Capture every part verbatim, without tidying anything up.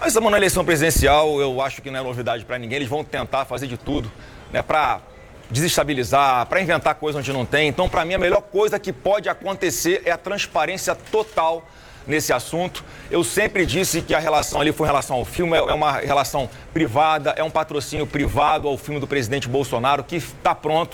Nós estamos na eleição presidencial, eu acho que não é novidade para ninguém. Eles vão tentar fazer de tudo, né, para desestabilizar, para inventar coisa onde não tem. Então, para mim, a melhor coisa que pode acontecer é a transparência total nesse assunto. Eu sempre disse que a relação ali foi em relação ao filme, é uma relação privada, é um patrocínio privado ao filme do presidente Bolsonaro, que está pronto.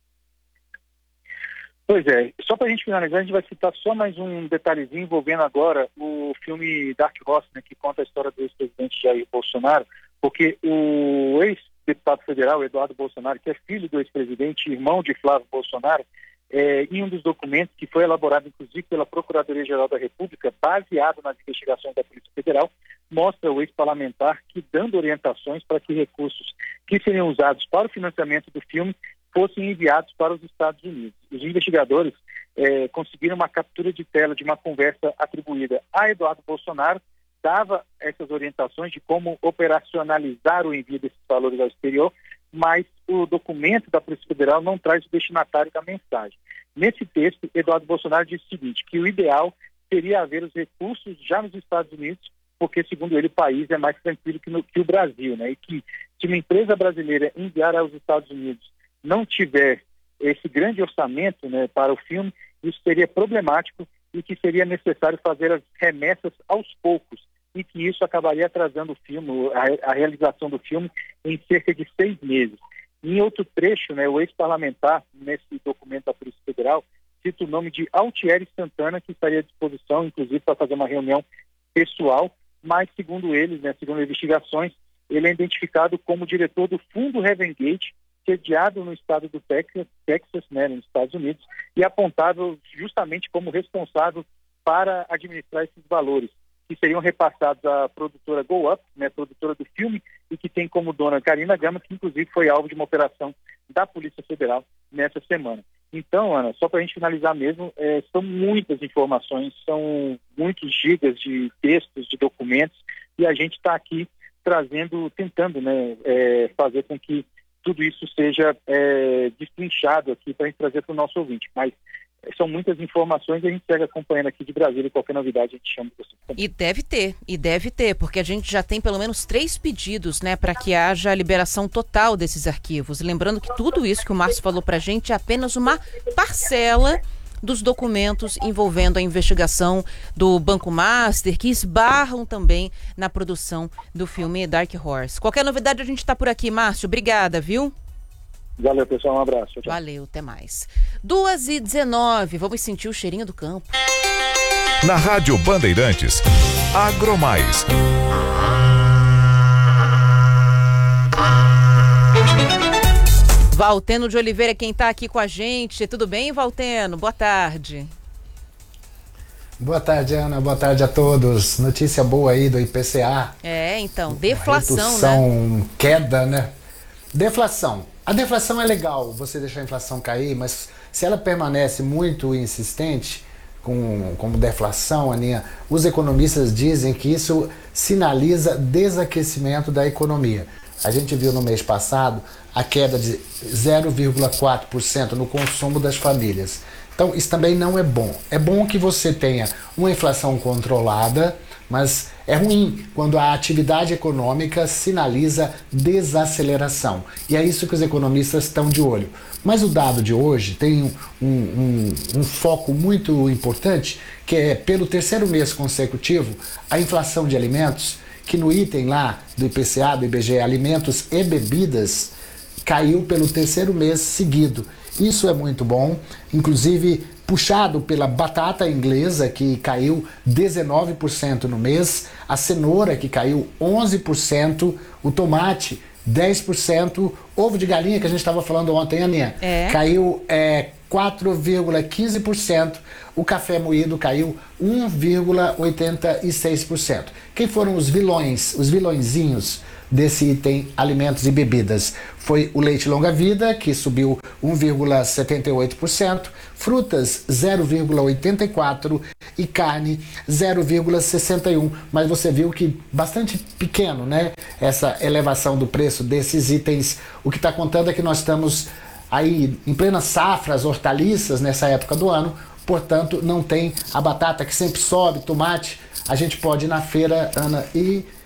Pois é, só para a gente finalizar, a gente vai citar só mais um detalhezinho envolvendo agora o filme Dark Horse, né, que conta a história do ex-presidente Jair Bolsonaro, porque o ex-deputado federal Eduardo Bolsonaro, que é filho do ex-presidente, irmão de Flávio Bolsonaro, é, em um dos documentos que foi elaborado, inclusive, pela Procuradoria-Geral da República, baseado nas investigações da Polícia Federal, mostra o ex-parlamentar que dando orientações para que recursos que seriam usados para o financiamento do filme fossem enviados para os Estados Unidos. Os investigadores eh, conseguiram uma captura de tela de uma conversa atribuída a Eduardo Bolsonaro, dava essas orientações de como operacionalizar o envio desses valores ao exterior, mas o documento da Polícia Federal não traz o destinatário da mensagem. Nesse texto, Eduardo Bolsonaro disse o seguinte, que o ideal seria haver os recursos já nos Estados Unidos, porque, segundo ele, o país é mais tranquilo que, no, que o Brasil, né? E que se uma empresa brasileira enviar aos Estados Unidos não tiver esse grande orçamento, né, para o filme, isso seria problemático e que seria necessário fazer as remessas aos poucos e que isso acabaria atrasando o filme, a, a realização do filme em cerca de seis meses. Em outro trecho, né, o ex-parlamentar, nesse documento da Polícia Federal, cita o nome de Altieri Santana, que estaria à disposição, inclusive, para fazer uma reunião pessoal, mas, segundo eles, né, segundo investigações, ele é identificado como diretor do Fundo Heavengate, sediado no estado do Texas, Texas, né, nos Estados Unidos, e apontado justamente como responsável para administrar esses valores, que seriam repassados à produtora Go Up, né, produtora do filme, e que tem como dona Karina Gama, que inclusive foi alvo de uma operação da Polícia Federal nessa semana. Então, Ana, só para a gente finalizar mesmo, é, são muitas informações, são muitos gigas de textos, de documentos, e a gente está aqui trazendo, tentando, né, é, fazer com que tudo isso seja é, destrinchado aqui para a gente trazer para o nosso ouvinte. Mas é, são muitas informações e a gente segue acompanhando aqui de Brasília e qualquer novidade a gente chama você também. E deve ter, e deve ter, porque a gente já tem pelo menos três pedidos, né, para que haja a liberação total desses arquivos. Lembrando que tudo isso que o Márcio falou para a gente é apenas uma parcela dos documentos envolvendo a investigação do Banco Master, que esbarram também na produção do filme Dark Horse. Qualquer novidade a gente está por aqui, Márcio. Obrigada, viu? Valeu, pessoal. Um abraço. Tchau. Valeu, até mais. duas e dezenove, vamos sentir o cheirinho do campo. Na Rádio Bandeirantes, Agromais. Valteno de Oliveira, quem está aqui com a gente. Tudo bem, Valteno? Boa tarde. Boa tarde, Ana. Boa tarde a todos. Notícia boa aí do I P C A. É, então, deflação, redução, né? Queda, né? Deflação. A deflação é legal, você deixar a inflação cair, mas se ela permanece muito insistente com, como deflação, Aninha, os economistas dizem que isso sinaliza desaquecimento da economia. A gente viu no mês passado a queda de zero vírgula quatro por cento no consumo das famílias. Então, isso também não é bom. É bom que você tenha uma inflação controlada, mas é ruim quando a atividade econômica sinaliza desaceleração. E é isso que os economistas estão de olho. Mas o dado de hoje tem um, um, um foco muito importante, que é, pelo terceiro mês consecutivo, a inflação de alimentos, que no item lá do I P C A, do I B G E, alimentos e bebidas, caiu pelo terceiro mês seguido. Isso é muito bom, inclusive puxado pela batata inglesa, que caiu dezenove por cento no mês, a cenoura, que caiu onze por cento, o tomate, dez por cento, ovo de galinha, que a gente estava falando ontem, Aninha, é. caiu é, quatro vírgula quinze por cento, o café moído caiu um vírgula oitenta e seis por cento. Quem foram os vilões, os vilõezinhos desse item alimentos e bebidas? Foi o leite longa-vida, que subiu um vírgula setenta e oito por cento, frutas zero vírgula oitenta e quatro por cento e carne zero vírgula sessenta e um por cento. Mas você viu que bastante pequeno, né? Essa elevação do preço desses itens. O que está contando é que nós estamos aí em plena safra, as hortaliças nessa época do ano, portanto não tem a batata que sempre sobe, tomate. A gente pode ir na feira, Ana, e